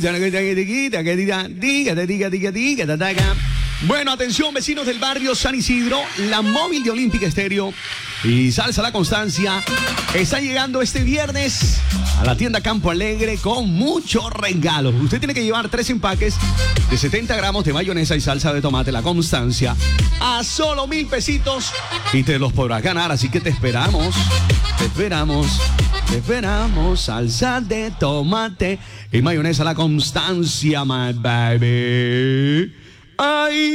Bueno, atención vecinos del barrio San Isidro, la móvil de Olímpica Estéreo y Salsa La Constancia está llegando este viernes a la tienda Campo Alegre con muchos regalos. Usted tiene que llevar 3 empaques de 70 gramos de mayonesa y salsa de tomate La Constancia a solo 1,000 pesitos y te los podrás ganar, así que te esperamos, salsa de tomate y mayonesa La Constancia, my baby. Ay.